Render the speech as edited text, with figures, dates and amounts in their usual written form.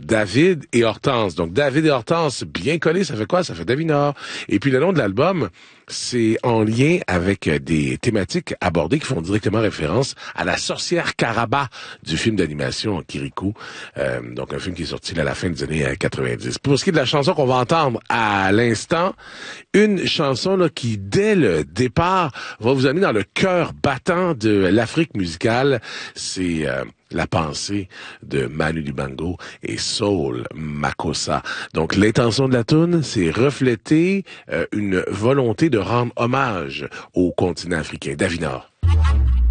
David et Hortense. Donc, David et Hortense, bien collés, ça fait quoi? Ça fait Davinor. Et puis, le nom de l'album, c'est en lien avec des thématiques abordées qui font directement référence à la sorcière Caraba du film d'animation Kirikou. Donc, un film qui est sorti à la fin des années 90. Pour ce qui est de la chanson qu'on va entendre à l'instant, une chanson là, qui, dès le départ, va vous amener dans le cœur battant de l'Afrique musicale. C'est La pensée de Manu Dibango et Soul Makossa. Donc, l'intention de la toune, c'est refléter une volonté de rendre hommage au continent africain. Davinor.